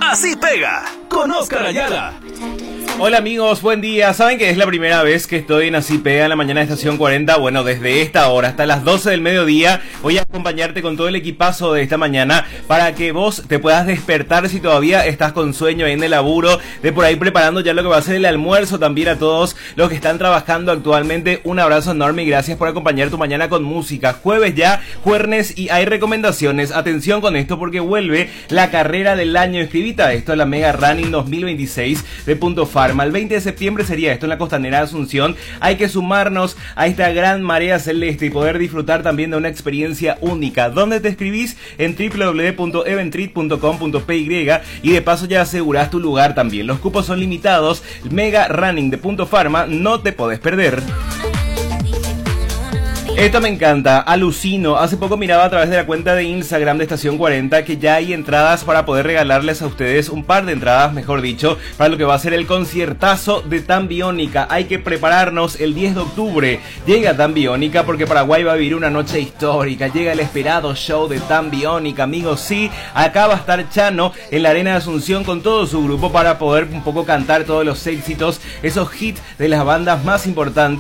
Así Pega, con Oscar Ayala. Hola amigos, buen día. ¿Saben que es la primera vez que estoy en Así Pega en la mañana de Estación 40? Bueno, desde esta hora hasta las 12 del mediodía voy a acompañarte con todo el equipazo de esta mañana para que vos te puedas despertar si todavía estás con sueño en el laburo, de por ahí preparando ya lo que va a ser el almuerzo. También a todos los que están trabajando actualmente, un abrazo enorme y gracias por acompañar tu mañana con música. Jueves ya, jueves, y hay recomendaciones. Atención con esto porque vuelve la carrera del año. Inscribite a esto, la Mega Running 2026 de Punto Farma. El 20 de septiembre sería esto en la Costanera de Asunción. Hay que sumarnos a esta gran marea celeste y poder disfrutar también de una experiencia única. ¿Dónde te escribís? En www.eventrit.com.py y de paso ya asegurás tu lugar también. Los cupos son limitados. Mega Running de Punto Farma, no te podés perder. Esto me encanta, alucino. Hace poco miraba a través de la cuenta de Instagram de Estación 40 que ya hay entradas para poder regalarles a ustedes, un par de entradas, mejor dicho, para lo que va a ser el conciertazo de Tan Biónica. Hay que prepararnos el 10 de octubre. Llega Tan Biónica porque Paraguay va a vivir una noche histórica. Llega el esperado show de Tan Biónica, amigos. Sí, acá va a estar Chano en la Arena de Asunción con todo su grupo para poder un poco cantar todos los éxitos, esos hits de las bandas más importantes.